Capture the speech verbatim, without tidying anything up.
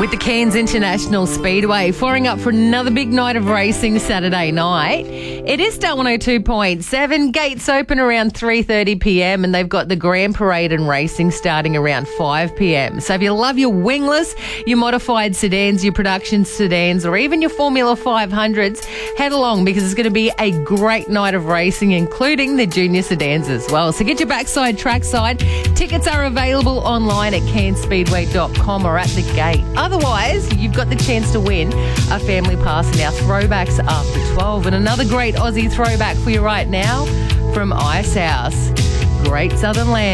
With the Cairns International Speedway pouring up for another big night of racing Saturday night. It is Star one oh two point seven. Gates open around three thirty p m and they've got the Grand Parade and racing starting around five p m. So if you love your wingless, your modified sedans, your production sedans, or even your Formula five hundreds, head along because it's going to be a great night of racing, including the junior sedans as well. So get your backside, trackside. Tickets are available online at cairns speedway dot com or at the gate. Otherwise, you've got the chance to win a family pass in our throwbacks after twelve. And another great Aussie throwback for you right now from Icehouse. Great Southern Land.